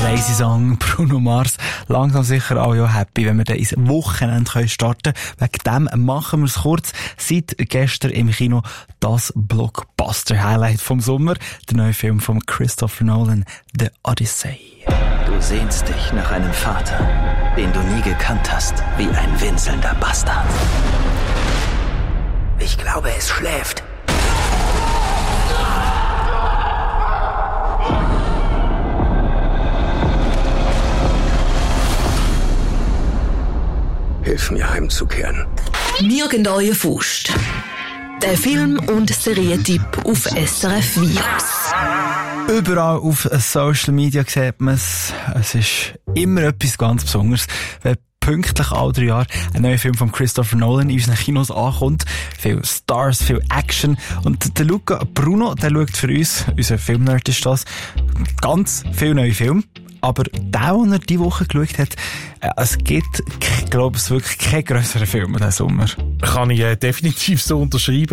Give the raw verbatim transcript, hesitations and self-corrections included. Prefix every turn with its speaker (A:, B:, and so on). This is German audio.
A: Lazy Song, Bruno Mars. Langsam sicher alle ja happy, wenn wir dann ins Wochenende starten können. Wegen dem machen wir es kurz. Seit gestern im Kino das Blockbuster-Highlight vom Sommer. Der neue Film von Christopher Nolan, The Odyssey.
B: Du sehnst dich nach einem Vater, den du nie gekannt hast, wie ein winselnder Bastard. Ich glaube, es schläft. Hilf mir heimzukehren.
C: Nirgendwo Faust. Der Film- und Serientipp auf S R F Virus.
A: Überall auf Social Media sieht man es. Es ist immer etwas ganz Besonderes, wenn pünktlich alle drei Jahre ein neuer Film von Christopher Nolan in unseren Kinos ankommt. Viel Stars, viel Action. Und der Luca Bruno, der schaut für uns, unser Filmnerd ist das, ganz viele neue Filme. Aber der, den er diese Woche geschaut hat, äh, es gibt, ich glaube, es wirklich keinen grösseren Film diesen Sommer.
D: Kann ich äh, definitiv so unterschreiben.